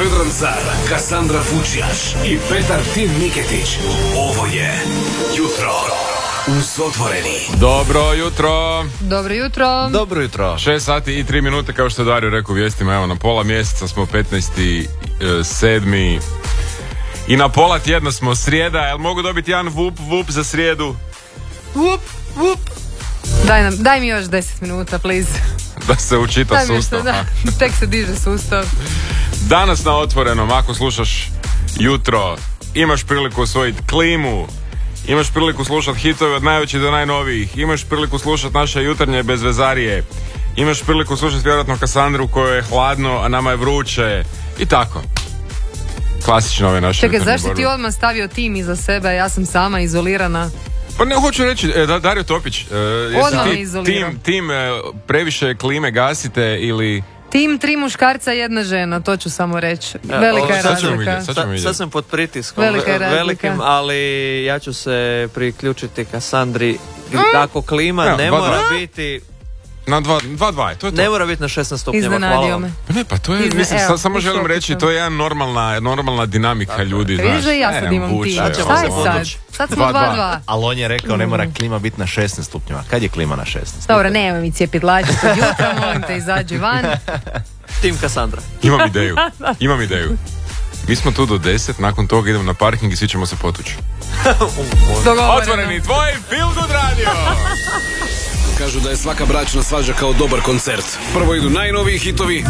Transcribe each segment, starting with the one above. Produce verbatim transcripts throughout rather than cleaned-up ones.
Vedran Car, Kassandra Fučjaš i Petar Tim Niketić. Ovo je Jutro uz Otvoreni. Dobro jutro. Dobro jutro. Dobro jutro. šest sati i tri minute, kao što je Dario rekao u vijestima. Evo, na pola mjeseca smo petnaesti sedmi i na pola tjedna smo srijeda. Jel mogu dobiti jedan vup, vup za srijedu? Vup, vup. Daj, nam, daj mi još deset minuta, please. Da se učita Daj mi sustav. što, da. Tek se diže sustav. Danas na Otvorenom, ako slušaš Jutro, imaš priliku osvojiti klimu, imaš priliku slušati hitove od najvećih do najnovijih, imaš priliku slušati naše jutarnje bezvezarije, imaš priliku slušati vjerojatno Kassandru kojoj je hladno, a nama je vruće i tako. Klasično ove naše Čekaj, jutarnje zašto borbe. ti odmah stavio tim iza sebe, ja sam sama izolirana. Pa ne, hoću reći, e, da, Dario Topić, e, jesi Odmah me ti, izolirao. tim, tim e, previše klime gasite ili... Tim tri muškarca, jedna žena, to ću samo reći. Velika je sad ćemo razlika. vidjeti, sad ćemo Sad, vidjeti. sad sam pod pritiskom Velika je ve- razlika. velikim, ali ja ću se priključiti Kassandri. Ako klima Evo, ne dva, mora dva. biti Na dva, dva, dva je, to je to. ne mora biti na šesnaest stupnjeva. Iznenadio Hvala me. vam. Pa ne, pa to je, Izne- mislim, evo, sad samo više želim opet reći, sam. to je jedna normalna, normalna dinamika ljudi, znaš. Vidiš da i ja sad Ne, imam vuče, tim. Sad ćemo Šta se je sad? povući. Sad smo Dva, dva dva. dva. Ali on je rekao ne mora klima biti na šesnaest stupnjeva. Kad je klima na šesnaest? Dobro, nemoj mi cijepit lađe kod jutra, molim te, izađi van. Tim Kassandra. Imam ideju, imam ideju. Mi smo tu do deset, nakon toga idemo na parking i svi ćemo se potući. Dogovoreno. Otvoreni, tvoj Feel Good Radio! Kažu da je svaka bračna svađa kao dobar koncert. Prvo idu najnoviji hitovi,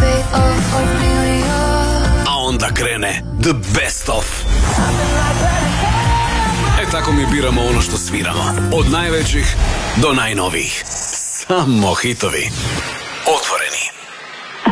a onda krene The Best Of. E tako mi biramo ono što sviramo. Od najvećih do najnovijih. Samo hitovi. Otvoreni.